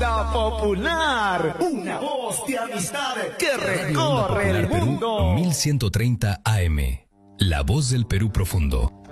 Onda Popular, una voz de amistad que recorre el mundo. 1130 AM, la voz del Perú profundo.